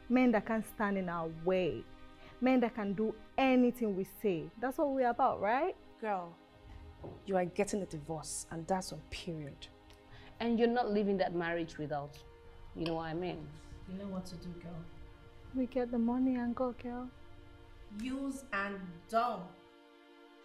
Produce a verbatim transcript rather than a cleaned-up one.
Men that can't stand in our way. Men that can do anything we say. That's what we're about, right? Girl, you are getting a divorce and that's on period. And you're not leaving that marriage without, you know what I mean? You know what to do, girl. We get the money and go, girl. Use and done.